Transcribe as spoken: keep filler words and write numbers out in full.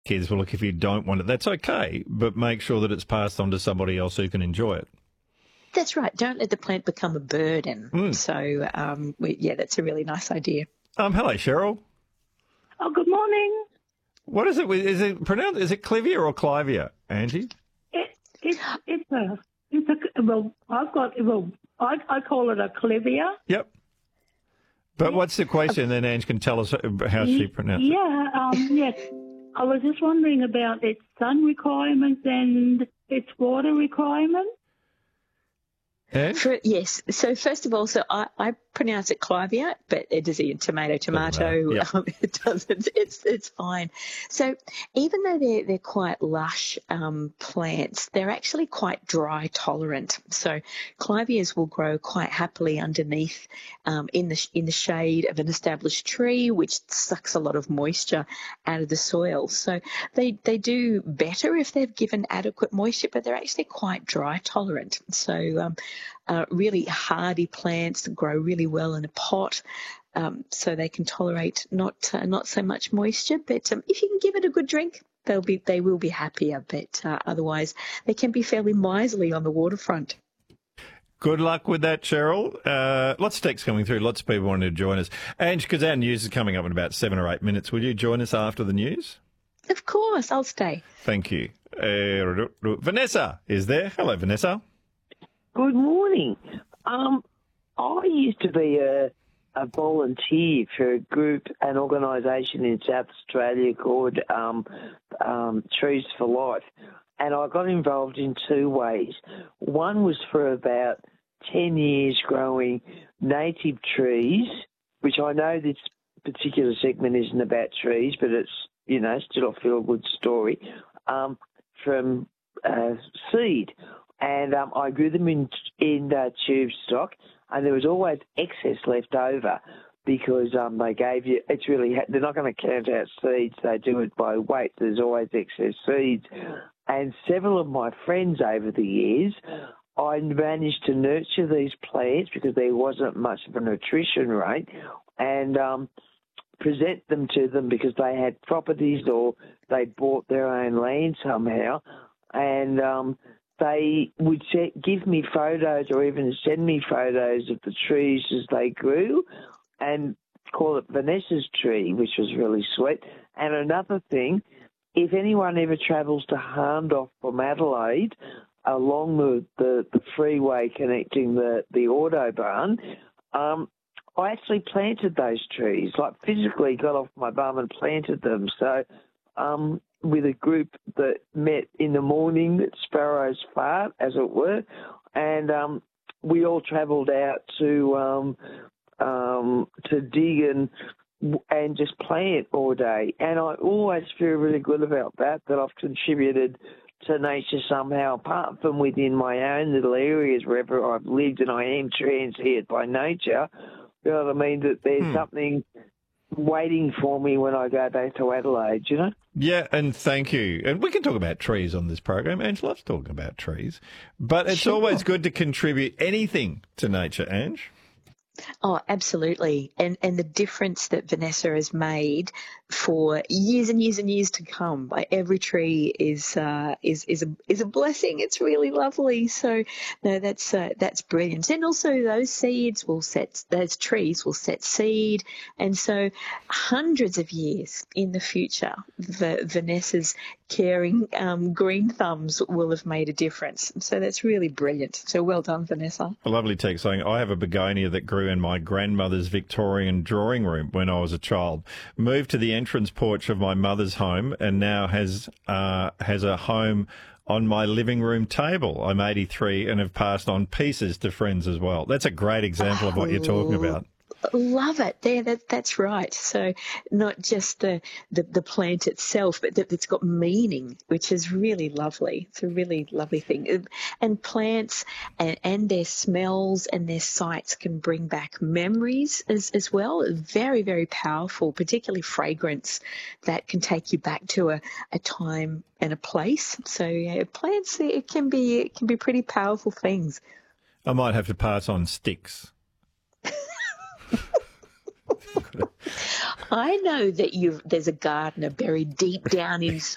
kids, well, look, if you don't want it, that's okay, but make sure that it's passed on to somebody else who can enjoy it. That's right. Don't let the plant become a burden. Mm. So, um, we, yeah, that's a really nice idea. Um, hello, Cheryl. Oh, good morning. What is it? Is it pronounced? Is it Clivia or Clivia, Angie? It, it, it's a, it's a, well, I've got, well, I, I call it a clivia. Yep. But what's the question? Then Ange can tell us how she pronounced it. Yeah, um, yes. I was just wondering about its sun requirements and its water requirements. Ange? For, yes. So first of all, so I, I pronounce it Clivia, but it is a tomato, tomato. Yep. Um, it doesn't. It's it's fine. So even though they're they're quite lush um, plants, they're actually quite dry tolerant. So Clivias will grow quite happily underneath um, in the in the shade of an established tree, which sucks a lot of moisture out of the soil. So they they do better if they're given adequate moisture, but they're actually quite dry tolerant. So um, Uh, really hardy plants that grow really well in a pot, um, so they can tolerate not uh, not so much moisture. But um, if you can give it a good drink, they'll be they will be happier. But uh, otherwise, they can be fairly miserly on the waterfront. Good luck with that, Cheryl. Uh, lots of texts coming through. Lots of people wanting to join us. Ange, because our news is coming up in about seven or eight minutes, will you join us after the news? Of course, I'll stay. Thank you. Uh, Vanessa is there. Hello, Vanessa. Good morning. Um, I used to be a, a volunteer for a group, an organisation in South Australia called um, um, Trees for Life, and I got involved in two ways. One was for about ten years growing native trees, which I know this particular segment isn't about trees, but it's, you know, still a feel-good story, um, from uh, seed. And um, I grew them in in uh, tube stock, and there was always excess left over because um, they gave you. It's really they're not going to count out seeds; they do it by weight. There's always excess seeds, and several of my friends over the years, I managed to nurture these plants because there wasn't much of a nutrition rate, and um, present them to them because they had properties or they bought their own land somehow, and um, they would set, give me photos or even send me photos of the trees as they grew and call it Vanessa's tree, which was really sweet. And another thing, if anyone ever travels to Hahndorf from Adelaide, along the, the, the freeway connecting the, the Autobahn, um, I actually planted those trees, like physically got off my bum and planted them. So um, with a group that met in the morning at Sparrows Fart, as it were, and um, we all travelled out to um, um, to dig and and just plant all day. And I always feel really good about that, that I've contributed to nature somehow, apart from within my own little areas wherever I've lived, and I am transient by nature. You know what I mean? That there's hmm. something waiting for me when I go back to Adelaide, you know? Yeah, and thank you. And we can talk about trees on this program. Ange loves talking about trees. But it's Sure. always good to contribute anything to nature, Ange. Oh, absolutely. And and the difference that Vanessa has made for years and years and years to come. Like every tree is uh, is is a is a blessing. It's really lovely. So no, that's uh, that's brilliant. And also those seeds will set those trees will set seed, and so hundreds of years in the future, the Vanessa's caring um, green thumbs will have made a difference. So that's really brilliant. So well done, Vanessa. A lovely text saying, I have a begonia that grew in my grandmother's Victorian drawing room when I was a child. Moved to the entrance porch of my mother's home and now has uh, has a home on my living room table. I'm eighty-three and have passed on pieces to friends as well. That's a great example of what you're talking about. Love it. There, that, that's right. So not just the, the, the plant itself, but that it's got meaning, which is really lovely. It's a really lovely thing. And plants and, and their smells and their sights can bring back memories as, as well. Very, very powerful, particularly fragrance that can take you back to a, a time and a place. So yeah, plants, it can be, it can be pretty powerful things. I might have to pass on sticks. I know that you there's a gardener buried deep down in